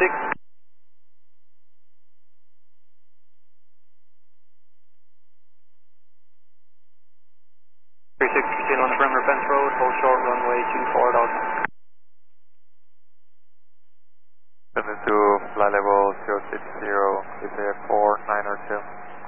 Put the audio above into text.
proceed on the perimeter fence road, hold short runway 24 out. Turn into flight level 060, ETA 49 or 2.